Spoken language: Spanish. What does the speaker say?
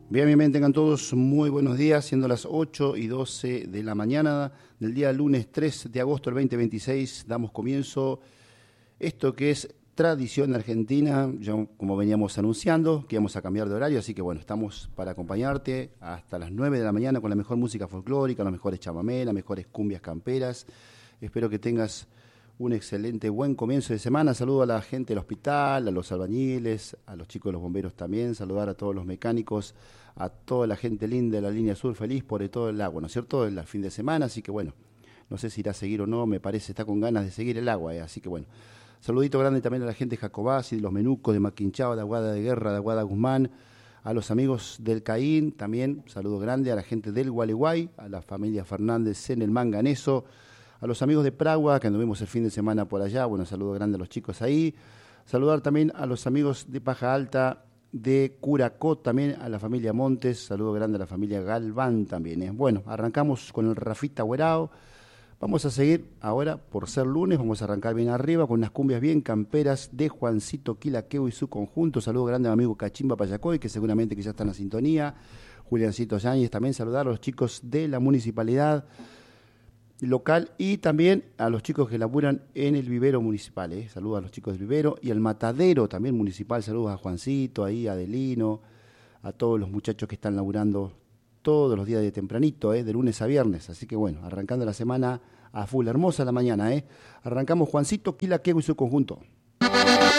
Bien, tengan todos muy buenos días, siendo las 8:12 de la mañana del día lunes 3 de agosto del 2026, damos comienzo esto que es tradición argentina, ya como veníamos anunciando, que íbamos a cambiar de horario, así que bueno, estamos para acompañarte hasta las 9 de la mañana con la mejor música folclórica, los mejores chamamé, las mejores cumbias camperas. Espero que tengas un excelente, buen comienzo de semana. Saludo a la gente del hospital, a los albañiles, a los chicos de los bomberos también, saludar a todos los mecánicos, a toda la gente linda de la línea sur, feliz por todo el agua, ¿no es cierto? El fin de semana, así que bueno, no sé si irá a seguir o no, me parece, está con ganas de seguir el agua, así que bueno. Saludito grande también a la gente de Jacobasi, de los Menucos, de Maquinchao, de Aguada de Guerra, de Aguada Guzmán, a los amigos del Caín, también saludo grande a la gente del Gualeguay, a la familia Fernández en el Manganeso, a los amigos de Pragua, que anduvimos el fin de semana por allá, bueno, saludo grande a los chicos ahí. Saludar también a los amigos de Paja Alta, de Curacó, también a la familia Montes, saludo grande a la familia Galván también. Bueno, arrancamos con el Rafita Güerao. Vamos a seguir ahora, por ser lunes, vamos a arrancar bien arriba con unas cumbias bien camperas de Juancito Quilaqueo y su conjunto. Saludo grande a mi amigo Cachimba Payacoy, que seguramente que ya está en la sintonía. Juliancito Yáñez, también saludar a los chicos de la municipalidad local y también a los chicos que laburan en el vivero municipal. Saludos a los chicos del vivero y al matadero también municipal. Saludos a Juancito, ahí a Adelino, a todos los muchachos que están laburando todos los días de tempranito, de lunes a viernes. Así que bueno, arrancando la semana a full, hermosa la mañana. Arrancamos Juancito Quilaqueo y su conjunto.